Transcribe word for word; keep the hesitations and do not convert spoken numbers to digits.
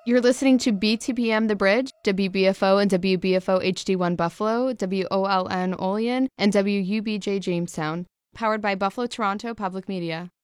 You're listening to B T P M The Bridge, W B F O and W B F O H D one Buffalo, W O L N Olean, and W U B J Jamestown. Powered by Buffalo Toronto Public Media.